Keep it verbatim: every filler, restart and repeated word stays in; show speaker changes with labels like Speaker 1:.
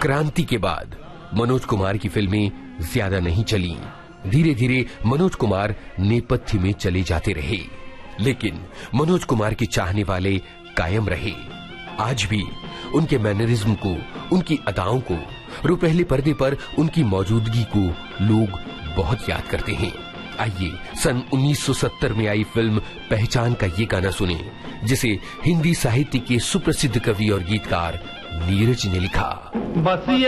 Speaker 1: क्रांति के बाद मनोज कुमार की फिल्में ज्यादा नहीं चली। धीरे धीरे मनोज कुमार नेपथ्य में चले जाते रहे, लेकिन मनोज कुमार के चाहने वाले कायम रहे। आज भी उनके मैनरिज्म को, उनकी अदाओं को, रुपहले पर्दे पर उनकी मौजूदगी को लोग बहुत याद करते हैं। आइए सन उन्नीस सौ सत्तर में आई फिल्म पहचान का ये गाना सुने, जिसे हिंदी साहित्य के सुप्रसिद्ध कवि और गीतकार नीरज ने लिखा।